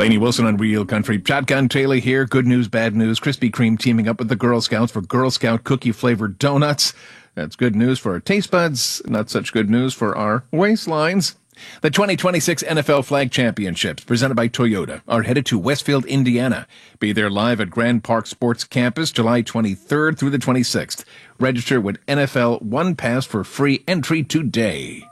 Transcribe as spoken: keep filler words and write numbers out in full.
Lainey Wilson on Real Country. Shotgun Taylor here. Good news, bad news. Krispy Kreme teaming up with the Girl Scouts for Girl Scout cookie-flavored donuts. That's good news for our taste buds, not such good news for our waistlines. The twenty twenty-six N F L Flag Championships, presented by Toyota, are headed to Westfield, Indiana. Be there live at Grand Park Sports Campus, July twenty-third through the twenty-sixth. Register with N F L One Pass for free entry today.